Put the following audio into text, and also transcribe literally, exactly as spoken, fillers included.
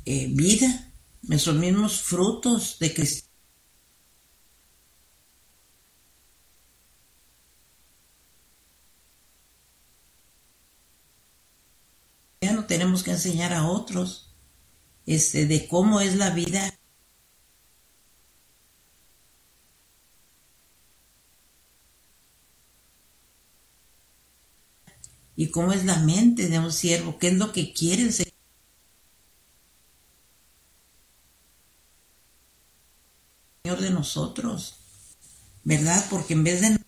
eh, vida, nuestros mismos frutos de cristianismo. Tenemos que enseñar a otros este, de cómo es la vida y cómo es la mente de un siervo, qué es lo que quiere el Señor de nosotros, ¿verdad? Porque en vez de